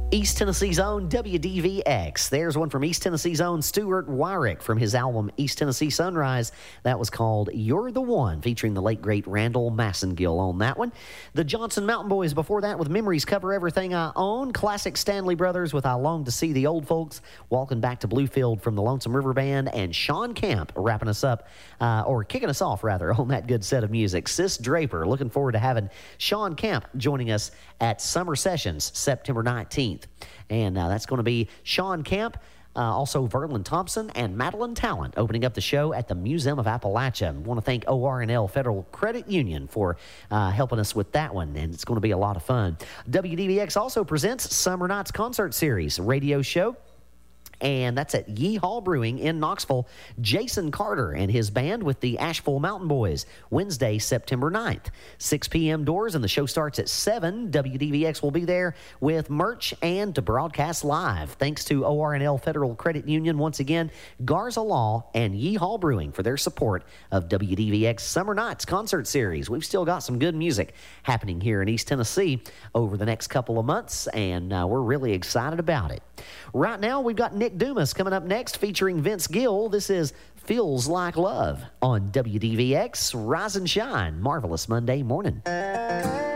East Tennessee's own WDVX. There's one from East Tennessee's own Stuart Wyrick from his album East Tennessee Sunrise. That was called You're the One, featuring the late, great Randall Massengill on that one. The Johnson Mountain Boys before that with Memories Cover Everything I Own. Classic Stanley Brothers with I Long to See the Old Folks. Walking Back to Bluefield from the Lonesome River Band. And Sean Camp wrapping us up, or kicking us off, rather, on that good set of music. Sis Draper. Looking forward to having Sean Camp joining us at Summer Sessions, September 19th. And that's going to be Sean Camp, also Verlin Thompson and Madeline Talent opening up the show at the Museum of Appalachia. I want to thank ORNL Federal Credit Union for helping us with that one, and it's going to be a lot of fun. WDVX also presents Summer Nights Concert Series radio show. And that's at Yeehaw Brewing in Knoxville. Jason Carter and his band with the Asheville Mountain Boys, Wednesday, September 9th. 6 p.m. doors, and the show starts at 7. WDVX will be there with merch and to broadcast live. Thanks to ORNL Federal Credit Union, once again, Garza Law, and Yeehaw Brewing for their support of WDVX Summer Nights Concert Series. We've still got some good music happening here in East Tennessee over the next couple of months, and we're really excited about it. Right now, we've got Nick Dumas coming up next featuring Vince Gill. This is Feels Like Love on WDVX. Rise and shine. Marvelous Monday morning.